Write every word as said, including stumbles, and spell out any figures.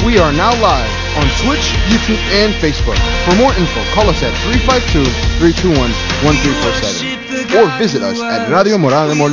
We are now live on Twitch, YouTube, and Facebook. For more info, call us at three five two, three two one, one three four seven or visit us at Radio Morada de Molina.